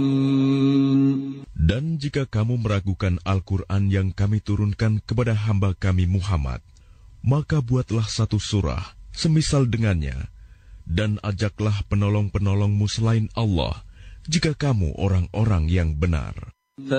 Dan jika kamu meragukan Al-Quran yang kami turunkan kepada hamba kami Muhammad, maka buatlah satu surah semisal dengannya, dan ajaklah penolong-penolongmu selain Allah, jika kamu orang-orang yang benar.